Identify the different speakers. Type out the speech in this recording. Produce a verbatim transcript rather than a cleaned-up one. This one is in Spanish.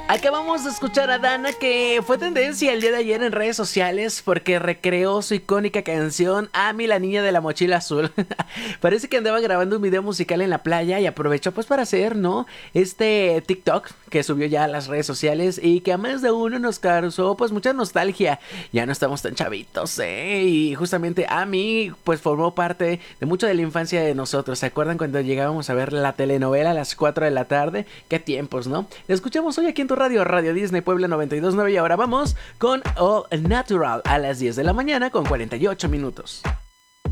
Speaker 1: Acabamos de escuchar a Dana, que fue tendencia el día de ayer en redes sociales porque recreó su icónica canción Amy, la niña de la mochila azul. Parece que andaba grabando un video musical en la playa y aprovechó pues para hacer, ¿no? Este TikTok que subió ya a las redes sociales y que a más de uno nos causó pues mucha nostalgia. Ya no estamos tan chavitos, ¿eh? Y justamente Amy pues formó parte de mucho de la infancia de nosotros. ¿Se acuerdan cuando llegábamos a ver la telenovela a las cuatro de la tarde? Qué tiempos, ¿no? La escuchamos hoy aquí en tu radio, Radio Disney Puebla noventa y dos punto nueve, y ahora vamos con All Natural a las diez de la mañana con cuarenta y ocho minutos.